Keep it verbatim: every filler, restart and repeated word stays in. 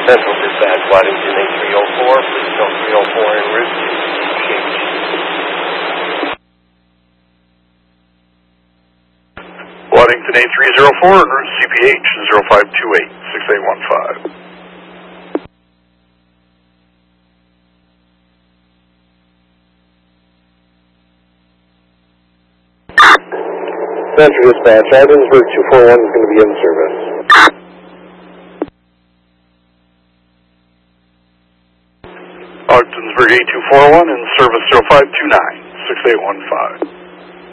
Central Dispatch, Waddington A three oh four, please tell three oh four en route to C P H. Waddington A three oh four en route to C P H, zero five two eight, six eight one five. Central Dispatch, Ogdensburg two four one is going to be in service. Ogdensburg A two four one in service zero five two nine, six eight one five.